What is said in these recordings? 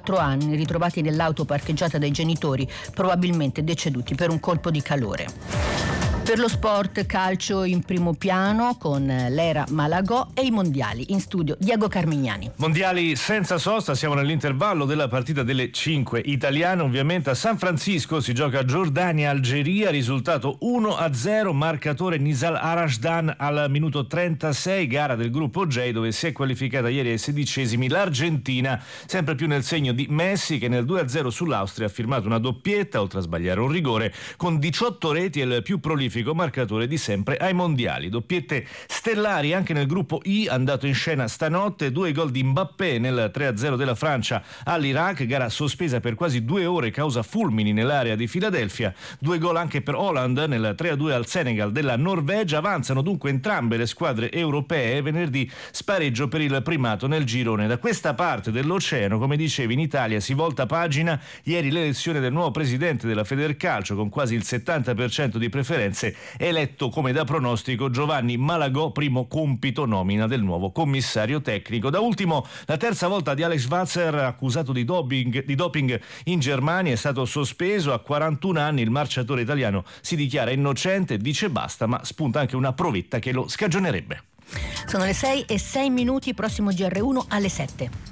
4 anni, ritrovati nell'auto parcheggiata dai genitori, probabilmente deceduti per un colpo di calore. Per lo sport, calcio in primo piano con l'era Malagò e i mondiali. In studio Diego Carmignani. Mondiali senza sosta, siamo nell'intervallo della partita delle 5 italiane. Ovviamente a San Francisco si gioca Giordania-Algeria, risultato 1-0, marcatore Nizal Arashdan al minuto 36, gara del gruppo J dove si è qualificata ieri ai 16esimi l'Argentina, sempre più nel segno di Messi che nel 2-0 sull'Austria ha firmato una doppietta, oltre a sbagliare un rigore, con 18 reti e il più prolifico marcatore di sempre ai mondiali. Doppiette stellari anche nel gruppo I, andato in scena stanotte, 2 gol di Mbappé nel 3-0 della Francia all'Iraq, gara sospesa per quasi 2 ore causa fulmini nell'area di Filadelfia, 2 gol anche per Holland nel 3-2 al Senegal della Norvegia. Avanzano dunque entrambe le squadre europee, venerdì spareggio per il primato nel girone. Da questa parte dell'oceano, come dicevi, in Italia si volta pagina, ieri l'elezione del nuovo presidente della Federcalcio con quasi il 70% di preferenze, eletto come da pronostico Giovanni Malagò, primo compito nomina del nuovo commissario tecnico. Da ultimo la terza volta di Alex Schwarzer, accusato di doping in Germania, è stato sospeso. A 41 anni il marciatore italiano si dichiara innocente, dice basta, ma spunta anche una provetta che lo scagionerebbe. Sono le 6:06, prossimo GR1 alle 7.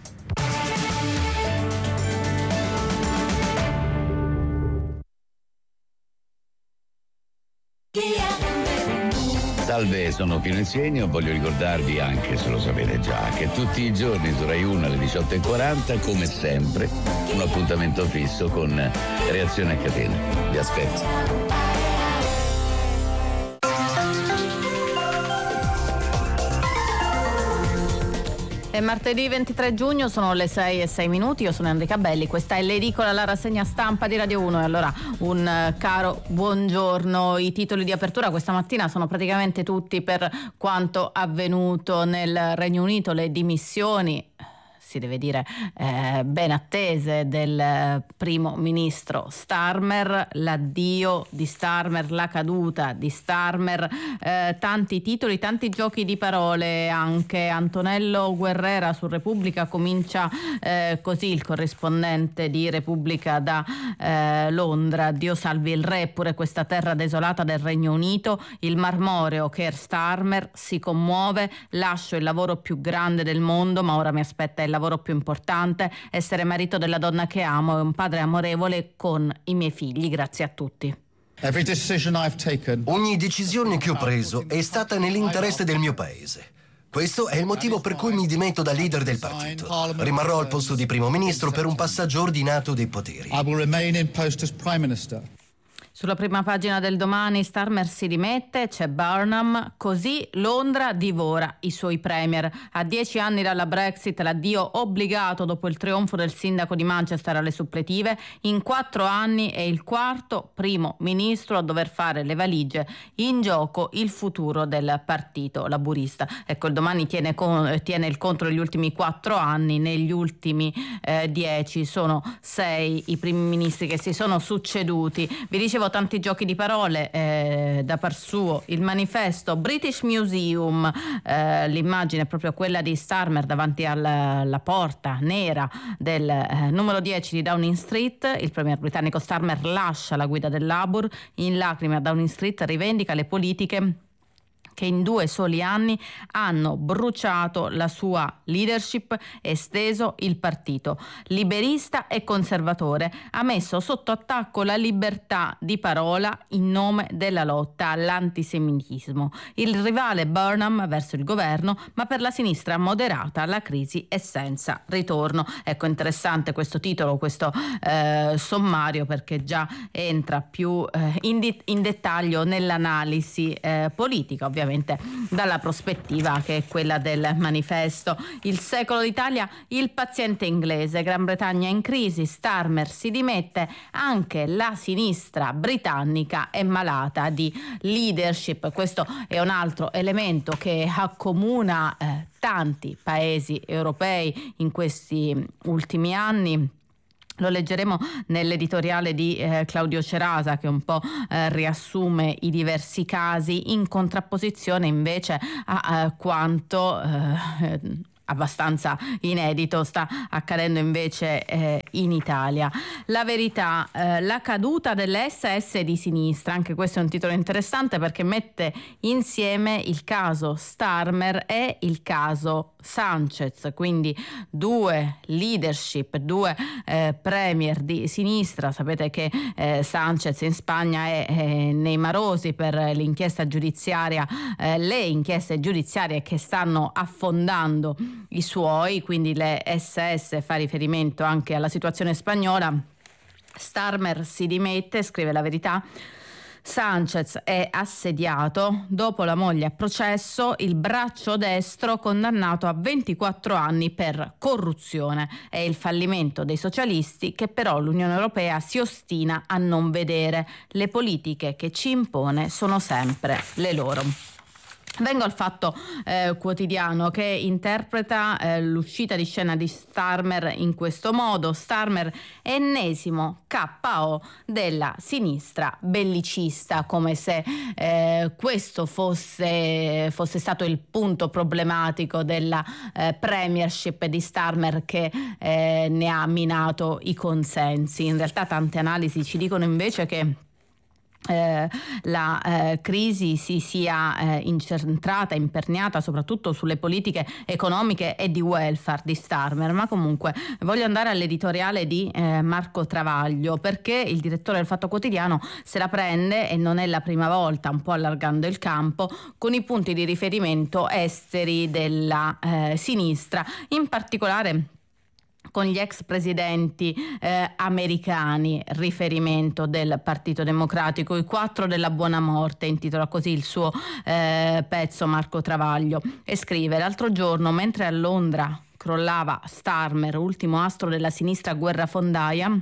Salve, sono Pino Insegno. Voglio ricordarvi, anche se lo sapete già, che tutti i giorni su Rai 1 alle 18:40, come sempre, un appuntamento fisso con Reazione a catena. Vi aspetto. È martedì 23 giugno, sono le 6:06. Io sono Enrica Belli, questa è l'edicola, la rassegna stampa di Radio 1. E allora un caro buongiorno. I titoli di apertura questa mattina sono praticamente tutti per quanto avvenuto nel Regno Unito, le dimissioni, si deve dire ben attese, del primo ministro Starmer, l'addio di Starmer, la caduta di Starmer, tanti titoli, tanti giochi di parole anche. Antonello Guerrera su Repubblica comincia così, il corrispondente di Repubblica da Londra: Dio salvi il re, pure questa terra desolata del Regno Unito, il marmoreo Keir Starmer si commuove, lascio il lavoro più grande del mondo ma ora mi aspetta il lavoro più importante, essere marito della donna che amo e un padre amorevole con i miei figli, grazie a tutti. Ogni decisione che ho preso è stata nell'interesse del mio paese. Questo è il motivo per cui mi dimetto da leader del partito. Rimarrò al posto di primo ministro per un passaggio ordinato dei poteri. Sulla prima pagina del Domani, Starmer si dimette, c'è Burnham, così Londra divora i suoi premier. A 10 anni dalla Brexit, l'addio obbligato dopo il trionfo del sindaco di Manchester alle suppletive, in 4 anni è il quarto primo ministro a dover fare le valigie, in gioco il futuro del partito laburista. Ecco, il Domani tiene il conto degli ultimi 4 anni, negli ultimi 10 sono 6 i primi ministri che si sono succeduti. Vi dicevo tanti giochi di parole, da par suo il manifesto. British Museum, l'immagine è proprio quella di Starmer davanti alla porta nera del numero 10 di Downing Street. Il premier britannico Starmer lascia la guida del Labour, in lacrime a Downing Street rivendica le politiche che in 2 soli anni hanno bruciato la sua leadership e steso il partito. Liberista e conservatore, ha messo sotto attacco la libertà di parola in nome della lotta all'antisemitismo. Il rivale Burnham verso il governo, ma per la sinistra moderata la crisi è senza ritorno. Ecco, interessante questo titolo, questo sommario, perché già entra più in dettaglio nell'analisi politica, ovviamente dalla prospettiva che è quella del manifesto. Il Secolo d'Italia, il paziente inglese, Gran Bretagna in crisi, Starmer si dimette, anche la sinistra britannica è malata di leadership. Questo è un altro elemento che accomuna tanti paesi europei in questi ultimi anni. Lo leggeremo nell'editoriale di Claudio Cerasa, che un po' riassume i diversi casi, in contrapposizione invece a quanto abbastanza inedito sta accadendo invece in Italia. La Verità, la caduta delle SS di sinistra, anche questo è un titolo interessante perché mette insieme il caso Starmer e il caso Sanchez, quindi due leadership, due premier di sinistra. Sapete che Sanchez in Spagna è nei marosi per l'inchiesta giudiziaria, le inchieste giudiziarie che stanno affondando i suoi, quindi le SS, fa riferimento anche alla situazione spagnola. Starmer si dimette, scrive La Verità. Sanchez è assediato, dopo la moglie a processo, il braccio destro condannato a 24 anni per corruzione. È il fallimento dei socialisti che però l'Unione Europea si ostina a non vedere. Le politiche che ci impone sono sempre le loro. Vengo al Fatto Quotidiano, che interpreta l'uscita di scena di Starmer in questo modo. Starmer, ennesimo KO della sinistra bellicista, come se questo fosse stato il punto problematico della premiership di Starmer, che ne ha minato i consensi. In realtà tante analisi ci dicono invece che la crisi si sia incentrata, imperniata soprattutto sulle politiche economiche e di welfare di Starmer. Ma comunque voglio andare all'editoriale di Marco Travaglio, perché il direttore del Fatto Quotidiano se la prende, e non è la prima volta, un po' allargando il campo, con i punti di riferimento esteri della sinistra, in particolare con gli ex presidenti americani, riferimento del Partito Democratico, i 4 della buona morte, intitola così il suo pezzo Marco Travaglio, e scrive: l'altro giorno, mentre a Londra crollava Starmer, ultimo astro della sinistra guerrafondaia,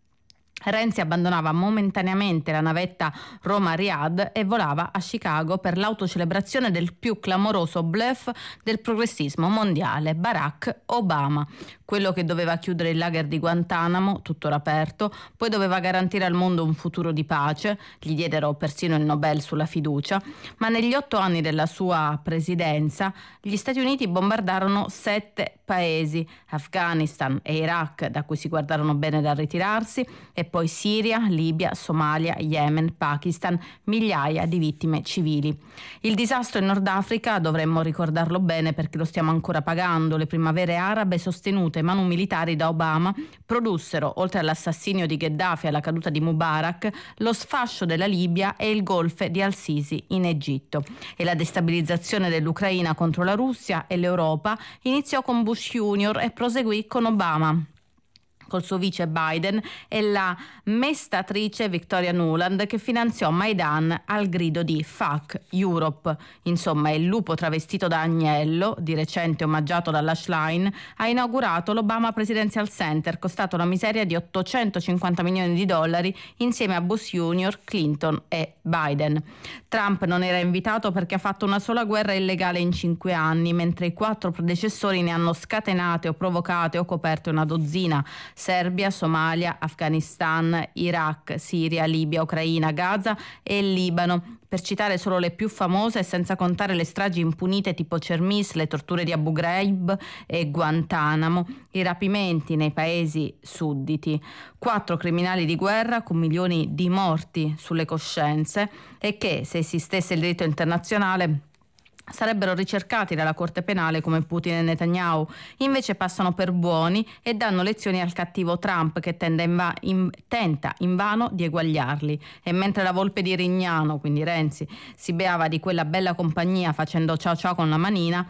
Renzi abbandonava momentaneamente la navetta Roma-Riyadh e volava a Chicago per l'autocelebrazione del più clamoroso bluff del progressismo mondiale, Barack Obama. Quello che doveva chiudere il lager di Guantanamo, tuttora aperto, poi doveva garantire al mondo un futuro di pace, gli diedero persino il Nobel sulla fiducia, ma negli 8 anni della sua presidenza gli Stati Uniti bombardarono 7 paesi, Afghanistan e Iraq, da cui si guardarono bene dal ritirarsi, e poi Siria, Libia, Somalia, Yemen, Pakistan, migliaia di vittime civili. Il disastro in Nord Africa dovremmo ricordarlo bene perché lo stiamo ancora pagando. Le primavere arabe sostenute manu militari da Obama produssero, oltre all'assassinio di Gheddafi e alla caduta di Mubarak, lo sfascio della Libia e il golpe di Al-Sisi in Egitto. E la destabilizzazione dell'Ucraina contro la Russia e l'Europa iniziò con Bush Junior e proseguì con Obama, col suo vice Biden e la mestatrice Victoria Nuland, che finanziò Maidan al grido di Fuck Europe. Insomma, il lupo travestito da agnello, di recente omaggiato dalla Schlein, ha inaugurato l'Obama Presidential Center, costato la miseria di $850 milioni insieme a Bush Junior, Clinton e Biden. Trump non era invitato perché ha fatto una sola guerra illegale in 5 anni, mentre i 4 predecessori ne hanno scatenate o provocate o coperte una dozzina: Serbia, Somalia, Afghanistan, Iraq, Siria, Libia, Ucraina, Gaza e il Libano, per citare solo le più famose, senza contare le stragi impunite tipo Cermis, le torture di Abu Ghraib e Guantanamo, i rapimenti nei paesi sudditi. 4 criminali di guerra con milioni di morti sulle coscienze, e che, se esistesse il diritto internazionale, sarebbero ricercati dalla Corte Penale come Putin e Netanyahu. Invece passano per buoni e danno lezioni al cattivo Trump, che tenta invano di eguagliarli. E mentre la volpe di Rignano, quindi Renzi, si beava di quella bella compagnia facendo ciao ciao con la manina,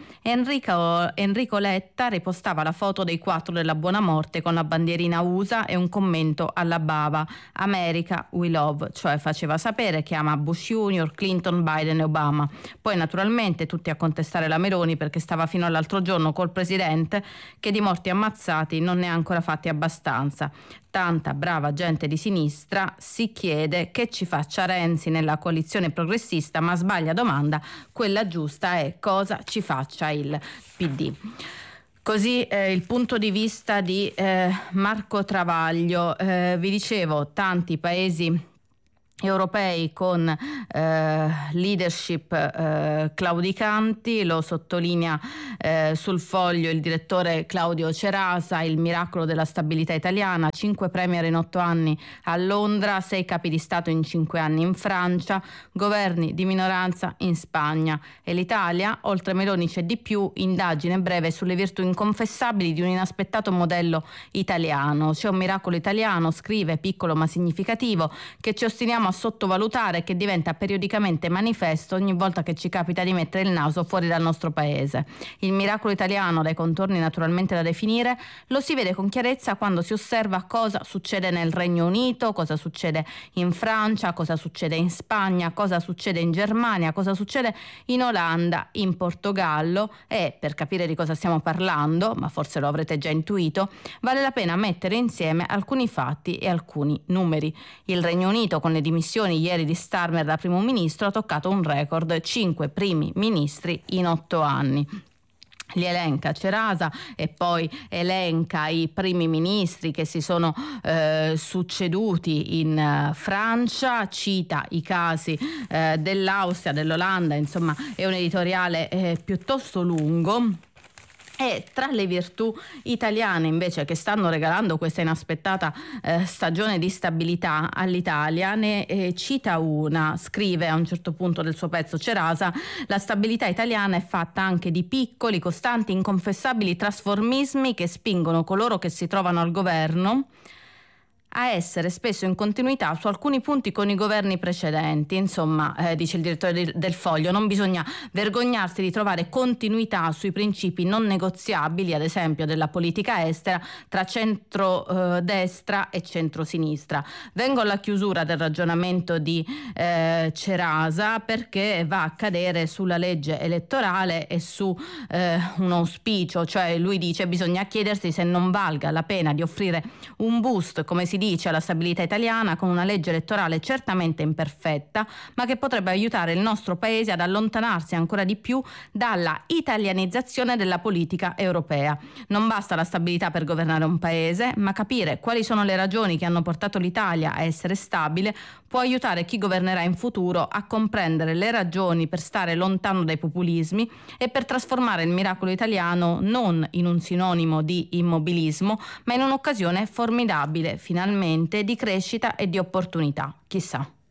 Enrico Letta ripostava la foto dei 4 della buona morte con la bandierina USA e un commento alla bava: America we love, cioè faceva sapere che ama Bush Junior, Clinton, Biden e Obama. Poi naturalmente tutti a contestare la Meloni, perché stava fino all'altro giorno col presidente che di morti ammazzati non ne ha ancora fatti abbastanza. Tanta brava gente di sinistra si chiede che ci faccia Renzi nella coalizione progressista, ma sbaglia domanda. Quella giusta è cosa ci faccia il PD. Così il punto di vista di Marco Travaglio. Vi dicevo, tanti paesi europei con leadership claudicanti. Lo sottolinea sul Foglio il direttore Claudio Cerasa: il miracolo della stabilità italiana, 5 premier in 8 anni a Londra, 6 capi di Stato in 5 anni in Francia, governi di minoranza in Spagna. E l'Italia, oltre Meloni c'è di più, indagine breve sulle virtù inconfessabili di un inaspettato modello italiano. C'è un miracolo italiano, scrive, piccolo ma significativo, che ci ostiniamo a sottovalutare e che diventa periodicamente manifesto ogni volta che ci capita di mettere il naso fuori dal nostro paese. Il miracolo italiano, dai contorni naturalmente da definire, lo si vede con chiarezza quando si osserva cosa succede nel Regno Unito, cosa succede in Francia, cosa succede in Spagna, cosa succede in Germania, cosa succede in Olanda, in Portogallo. E per capire di cosa stiamo parlando, ma forse lo avrete già intuito, vale la pena mettere insieme alcuni fatti e alcuni numeri. Il Regno Unito, con le dimissioni ieri di Starmer da primo ministro, ha toccato un record: 5 primi ministri in 8 anni. Li elenca Cerasa e poi elenca i primi ministri che si sono succeduti in Francia, cita i casi dell'Austria, dell'Olanda, insomma è un editoriale piuttosto lungo. E tra le virtù italiane invece che stanno regalando questa inaspettata stagione di stabilità all'Italia, ne cita una. Scrive a un certo punto del suo pezzo Cerasa: la stabilità italiana è fatta anche di piccoli, costanti, inconfessabili trasformismi che spingono coloro che si trovano al governo a essere spesso in continuità su alcuni punti con i governi precedenti. Insomma, dice il direttore del Foglio, non bisogna vergognarsi di trovare continuità sui principi non negoziabili, ad esempio della politica estera, tra centro-destra e centro-sinistra. Vengo alla chiusura del ragionamento di Cerasa, perché va a cadere sulla legge elettorale e su un auspicio, cioè lui dice bisogna chiedersi se non valga la pena di offrire un boost, come si dice, alla stabilità italiana con una legge elettorale certamente imperfetta, ma che potrebbe aiutare il nostro paese ad allontanarsi ancora di più dalla italianizzazione della politica europea. Non basta la stabilità per governare un paese, ma capire quali sono le ragioni che hanno portato l'Italia a essere stabile può aiutare chi governerà in futuro a comprendere le ragioni per stare lontano dai populismi e per trasformare il miracolo italiano non in un sinonimo di immobilismo, ma in un'occasione formidabile, finalmente, di crescita e di opportunità. Chissà.